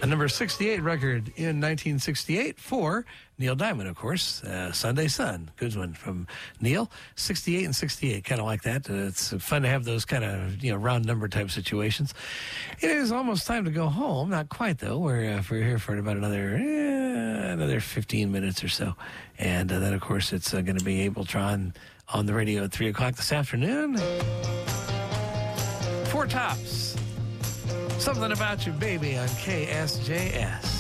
The number 68 record in 1968 for Neil Diamond, of course. Sunday Sun. Good one from Neil. 68 and 68, kind of like that. It's fun to have those kind of, round number type situations. It is almost time to go home. Not quite, though. We're here for about another 15 minutes or so. And then, of course, it's going to be Abletron on the radio at 3 o'clock this afternoon. Four Tops. Something About You, Baby, on KSJS.